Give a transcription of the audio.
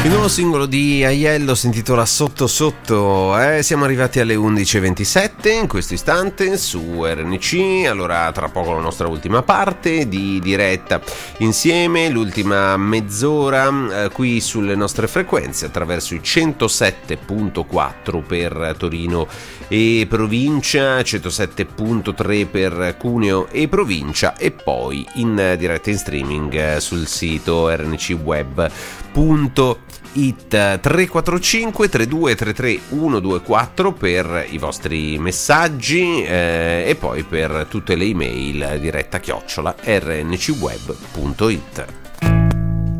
Il nuovo singolo di Aiello si intitola Sotto Sotto. Siamo arrivati alle 11.27 in questo istante su RNC. Allora, tra poco la nostra ultima parte di diretta insieme, l'ultima mezz'ora qui sulle nostre frequenze attraverso i 107.4 per Torino e provincia, 107.3 per Cuneo e provincia, e poi in diretta in streaming sul sito rncweb.it. 345 3233 124 per i vostri messaggi e poi per tutte le email diretta @ rncweb.it.